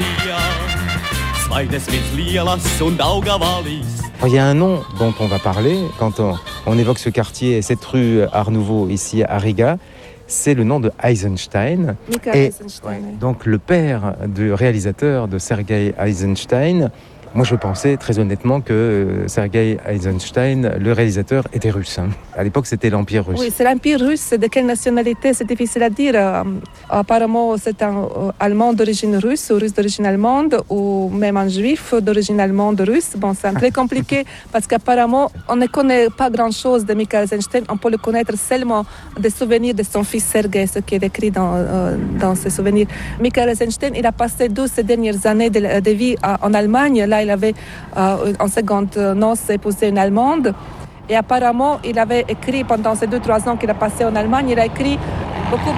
Il y a un nom dont on va parler quand on évoque ce quartier et cette rue Art Nouveau ici à Riga. C'est le nom de Eisenstein. Eisenstein. Donc le père du réalisateur de Sergei Eisenstein. Moi, je pensais très honnêtement que Sergei Eisenstein, le réalisateur, était russe. À l'époque, c'était l'Empire russe. Oui, c'est l'Empire russe. De quelle nationalité, c'est difficile à dire. Apparemment, c'est un Allemand d'origine russe ou russe d'origine allemande ou même un Juif d'origine allemande russe. Bon, c'est très compliqué parce qu'apparemment, on ne connaît pas grand-chose de Michael Eisenstein. On peut le connaître seulement des souvenirs de son fils Sergei, ce qui est écrit dans ses souvenirs. Michael Eisenstein, il a passé 12 dernières années de vie en Allemagne. Là, il avait en seconde noces épousé une Allemande et apparemment il avait écrit pendant ces 2-3 ans qu'il a passé en Allemagne, il a écrit beaucoup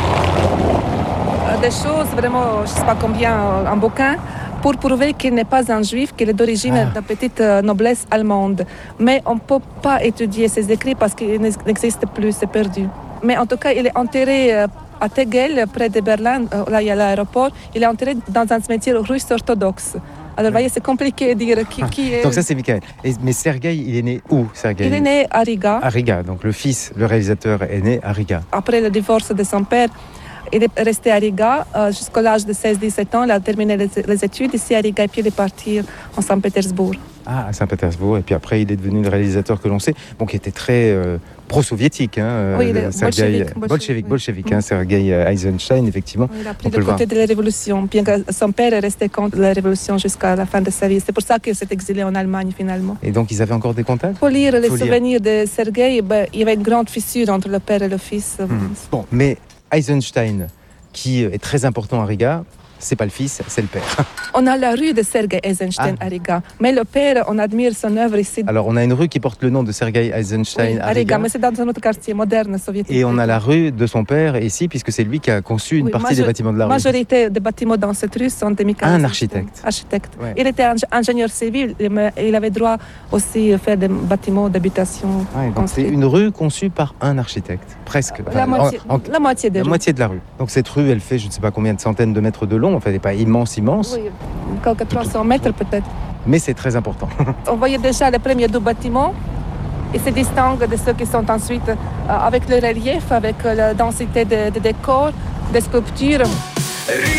de choses, vraiment je ne sais pas combien, en bouquin, pour prouver qu'il n'est pas un juif, qu'il est d'origine de petite noblesse allemande. Mais on ne peut pas étudier ses écrits parce qu'il n'existe plus, c'est perdu. Mais en tout cas, il est enterré à Tegel, près de Berlin, là il y a l'aéroport, il est enterré dans un cimetière russe orthodoxe. Alors, vous voyez, c'est compliqué de dire qui est... Donc ça, c'est Michael. Mais Sergei, il est né où, Sergei ? Il est né à Riga. À Riga. Donc le fils, le réalisateur, est né à Riga. Après le divorce de son père, il est resté à Riga jusqu'à l'âge de 16-17 ans. Il a terminé les études ici à Riga et puis il est parti en Saint-Pétersbourg. Ah, à Saint-Pétersbourg. Et puis après, il est devenu le réalisateur que l'on sait, qui était très pro-soviétique. Oui, bolchevique, Sergei Eisenstein, effectivement. Oui, il a pris le côté de la révolution, bien que son père est resté contre la révolution jusqu'à la fin de sa vie. C'est pour ça qu'il s'est exilé en Allemagne, finalement. Et donc, ils avaient encore des contacts ? Pour lire les souvenirs de Sergei, il y avait une grande fissure entre le père et le fils. Bon, mais Eisenstein, qui est très important à Riga, c'est pas le fils, c'est le père. On a la rue de Sergei Eisenstein à Riga, mais le père, on admire son œuvre ici. Alors, on a une rue qui porte le nom de Sergei Eisenstein à Riga, mais c'est dans un autre quartier moderne soviétique. Et on a la rue de son père ici, puisque c'est lui qui a conçu une partie des bâtiments de la rue. La majorité des bâtiments dans cette rue sont de Michael Eisenstein. Un architecte. Ouais. Il était ingénieur civil, mais il avait droit aussi à faire des bâtiments d'habitation. Ouais, donc c'est une rue conçue par un architecte, presque. La moitié de la rue. Donc cette rue, elle fait je ne sais pas combien de centaines de mètres de long, enfin elle n'est pas immense. Oui, quelques 300 mètres peut-être. Mais c'est très important. On voyait déjà les premiers deux bâtiments. Ils se distinguent de ceux qui sont ensuite avec le relief, avec la densité des décors, des sculptures.